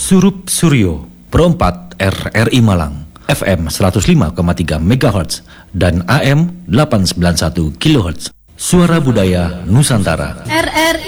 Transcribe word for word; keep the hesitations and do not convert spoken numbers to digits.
Surup Suryo, Pro empat R R I Malang, F M seratus lima koma tiga megahertz dan A M delapan ratus sembilan puluh satu kilohertz. Suara Budaya Nusantara. R R I